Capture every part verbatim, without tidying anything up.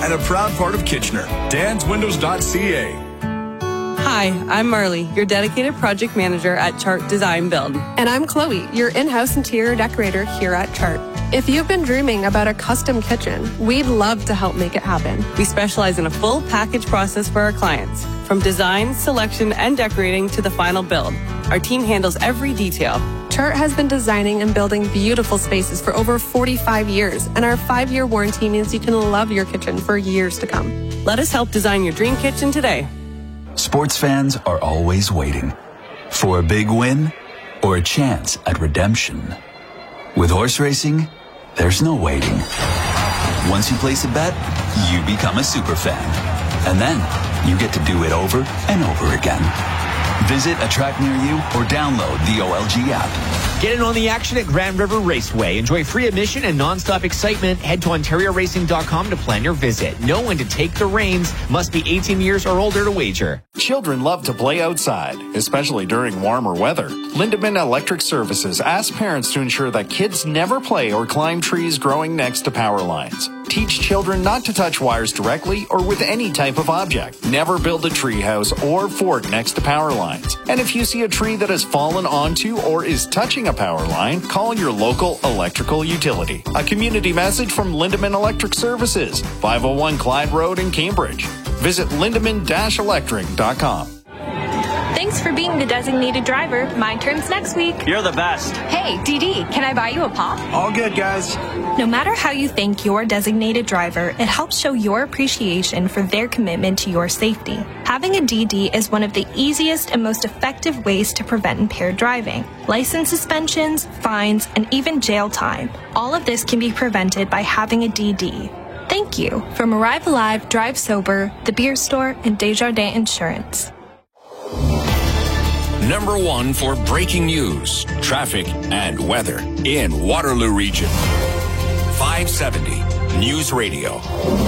and a proud part of Kitchener. dans windows dot c a. Hi, I'm Marley, your dedicated project manager at Chart Design Build. And I'm Chloe, your in-house interior decorator here at Chart. If you've been dreaming about a custom kitchen, we'd love to help make it happen. We specialize in a full package process for our clients, from design, selection, and decorating to the final build. Our team handles every detail. Chart has been designing and building beautiful spaces for over forty-five years, and our five-year warranty means you can love your kitchen for years to come. Let us help design your dream kitchen today. Sports fans are always waiting for a big win or a chance at redemption. With horse racing, there's no waiting. Once you place a bet, you become a super fan. And then you get to do it over and over again. Visit a track near you or download the O L G app. Get in on the action at Grand River Raceway. Enjoy free admission and nonstop excitement. Head to ontario racing dot com to plan your visit. Know when to take the reins. Must be eighteen years or older to wager. Children love to play outside, especially during warmer weather. Lindemann Electric Services asks parents to ensure that kids never play or climb trees growing next to power lines. Teach children not to touch wires directly or with any type of object. Never build a tree house or fort next to power lines. And if you see a tree that has fallen onto or is touching a power line, call your local electrical utility. A community message from Lindemann Electric Services, five oh one Clyde Road in Cambridge. Visit lindemann dash electric dot com. Thanks for being the designated driver. My turn's next week. You're the best. Hey, D D, can I buy you a pop? All good, guys. No matter how you thank your designated driver, it helps show your appreciation for their commitment to your safety. Having a D D is one of the easiest and most effective ways to prevent impaired driving. License suspensions, fines, and even jail time. All of this can be prevented by having a D D. Thank you from Arrive Alive, Drive Sober, The Beer Store, and Desjardins Insurance. Number one for breaking news, traffic, and weather in Waterloo Region. five seventy News Radio.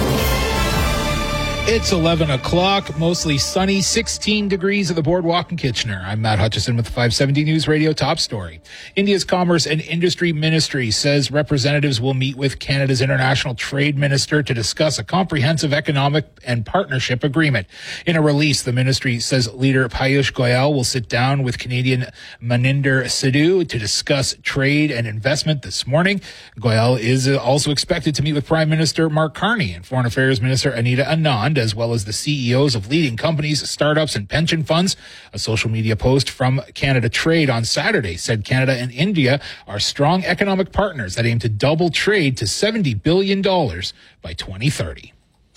It's eleven o'clock, mostly sunny, sixteen degrees at the Boardwalk in Kitchener. I'm Matt Hutchison with the five seventy News Radio top story. India's Commerce and Industry Ministry says representatives will meet with Canada's International Trade Minister to discuss a comprehensive economic and partnership agreement. In a release, the ministry says leader Piyush Goyal will sit down with Canadian Maninder Sidhu to discuss trade and investment this morning. Goyal is also expected to meet with Prime Minister Mark Carney and Foreign Affairs Minister Anita Anand, as well as the C E Os of leading companies, startups, and pension funds. A social media post from Canada Trade on Saturday said Canada and India are strong economic partners that aim to double trade to seventy billion dollars by twenty thirty.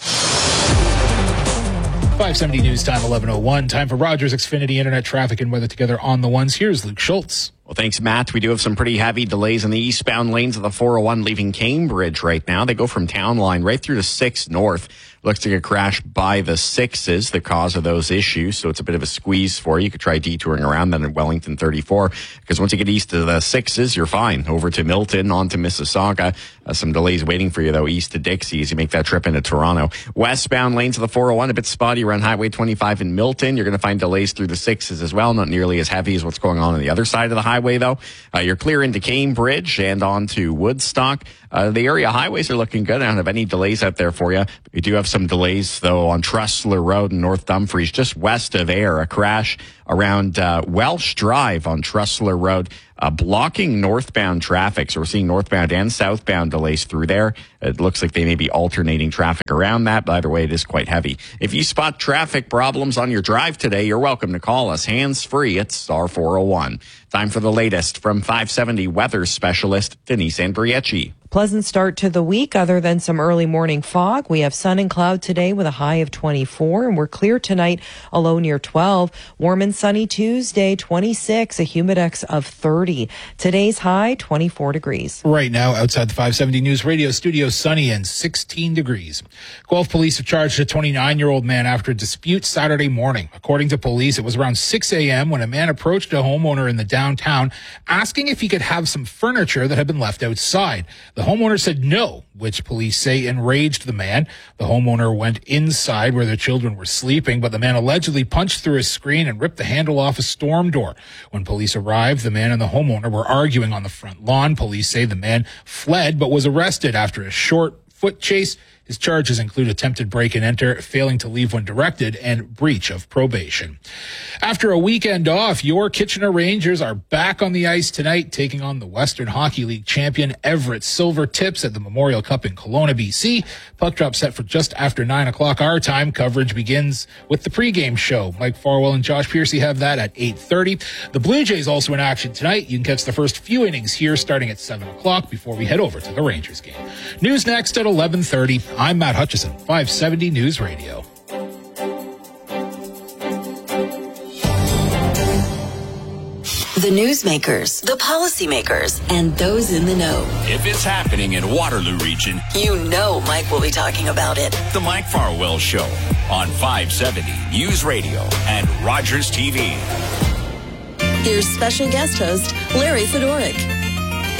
five seventy News Time, eleven oh one. Time for Rogers Xfinity Internet traffic and weather together on the ones. Here's Luke Schultz. Well, thanks, Matt. We do have some pretty heavy delays in the eastbound lanes of the four oh one leaving Cambridge right now. They go from Town Line right through to six North. Looks like a crash by the sixes, the cause of those issues. So it's a bit of a squeeze for you. You could try detouring around then at Wellington thirty-four, because once you get east of the sixes, you're fine. Over to Milton, on to Mississauga. Uh, some delays waiting for you, though, east to Dixie as you make that trip into Toronto. Westbound lanes of the four oh one, a bit spotty around Highway twenty-five in Milton. You're going to find delays through the sixes as well. Not nearly as heavy as what's going on on the other side of the highway, though. Uh, you're clear into Cambridge and on to Woodstock. Uh, the area highways are looking good. I don't have any delays out there for you. We do have some delays, though, on Trustler Road in North Dumfries, just west of Ayr. A crash around uh, Welsh Drive on Trustler Road, uh, blocking northbound traffic. So we're seeing northbound and southbound delays through there. It looks like they may be alternating traffic around that, but either way, it is quite heavy. If you spot traffic problems on your drive today, you're welcome to call us hands-free at star four oh one. Time for the latest from five seventy weather specialist Denise Andriecci. Pleasant start to the week other than some early morning fog. We have sun and cloud today with a high of twenty-four, and we're clear tonight, a low near twelve. Warm and sunny Tuesday, twenty-six, a humidex of thirty. Today's high, twenty-four degrees. Right now, outside the five seventy News Radio studio, sunny and sixteen degrees. Guelph police have charged a twenty-nine-year-old man after a dispute Saturday morning. According to police, it was around six a.m. when a man approached a homeowner in the downtown asking if he could have some furniture that had been left outside. The homeowner said no, which police say enraged the man. The homeowner went inside where their children were sleeping, but the man allegedly punched through a screen and ripped the handle off a storm door. When police arrived, the man and the homeowner were arguing on the front lawn. Police say the man fled but was arrested after a short foot chase. His charges include attempted break and enter, failing to leave when directed, and breach of probation. After a weekend off, your Kitchener Rangers are back on the ice tonight, taking on the Western Hockey League champion Everett Silver Tips at the Memorial Cup in Kelowna, B C. Puck drop set for just after nine o'clock our time. Coverage begins with the pregame show. Mike Farwell and Josh Piercy have that at eight thirty. The Blue Jays also in action tonight. You can catch the first few innings here starting at seven o'clock before we head over to the Rangers game. News next at eleven thirty. I'm Matt Hutchison, five seventy News Radio. The newsmakers, the policymakers, and those in the know. If it's happening in Waterloo Region, you know Mike will be talking about it. The Mike Farwell Show on five seventy News Radio and Rogers T V. Here's special guest host Larry Fedoruk.